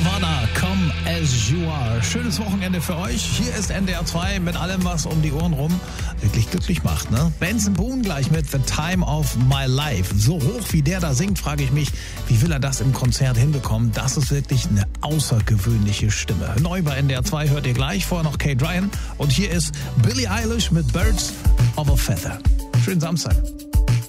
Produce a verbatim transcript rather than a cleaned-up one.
Nirvana, Come As You Are. Schönes Wochenende für euch. Hier ist N D R zwei mit allem, was um die Ohren rum wirklich glücklich macht. Ne? Benson Boone gleich mit The Time of My Life. So hoch wie der da singt, frage ich mich, wie will er das im Konzert hinbekommen? Das ist wirklich eine außergewöhnliche Stimme. Neu bei N D R zwei hört ihr gleich. Vorher noch Kate Ryan. Und hier ist Billie Eilish mit Birds of a Feather. Schönen Samstag.